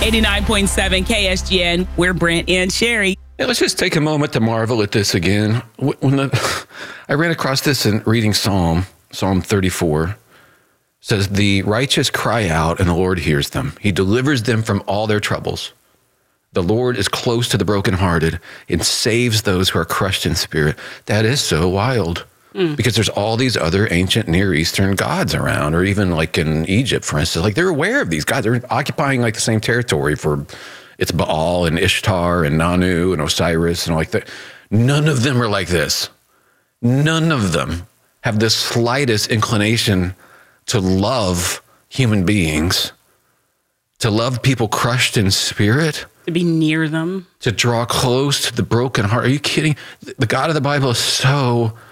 89.7 KSGN. We're Brent and Sherry. Yeah, let's just take a moment to marvel at this again. I ran across this in reading Psalm 34. It says, the righteous cry out and the Lord hears them. He delivers them from all their troubles. The Lord is close to the brokenhearted and saves those who are crushed in spirit. That is so wild. Because there's all these other ancient Near Eastern gods around, or even like in Egypt, for instance, like they're aware of these gods. They're occupying like the same territory for it's Baal and Ishtar and Nanu and Osiris and like that. None of them are like this. None of them have the slightest inclination to love human beings, to love people crushed in spirit. To be near them. To draw close to the broken heart. Are you kidding? The God of the Bible is so